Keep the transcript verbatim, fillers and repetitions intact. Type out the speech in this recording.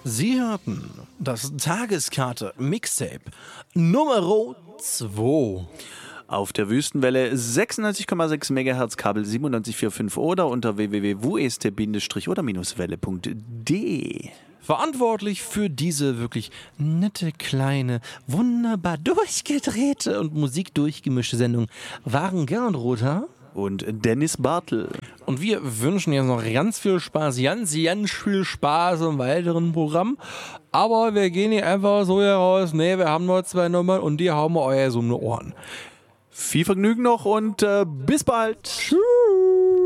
Sie hörten das Tageskarte Mixtape Nummer zwei. Auf der Wüstenwelle sechsundneunzig Komma sechs Megahertz, Kabel siebenundneunzig Komma vierundvierzig oder unter w w w punkt w e s t oder welle punkt d e. Verantwortlich für diese wirklich nette, kleine, wunderbar durchgedrehte und musikdurchgemischte Sendung waren Gernot Rother und Dennis Bartel. Und wir wünschen jetzt noch ganz viel Spaß, ganz, ganz viel Spaß im weiteren Programm. Aber wir gehen hier einfach so hier raus. Nee, wir haben nur zwei Nummern und die hauen wir euer so um die Ohren. Viel Vergnügen noch und äh, bis bald. Tschüss.